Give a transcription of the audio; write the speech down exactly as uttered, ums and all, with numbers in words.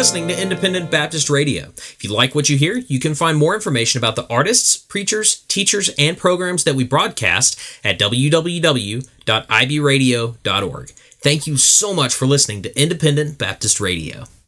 listening to Independent Baptist Radio. If you like what you hear, you can find more information about the artists, preachers, teachers, and programs that we broadcast at w w w dot i b radio dot org. Thank you so much for listening to Independent Baptist Radio.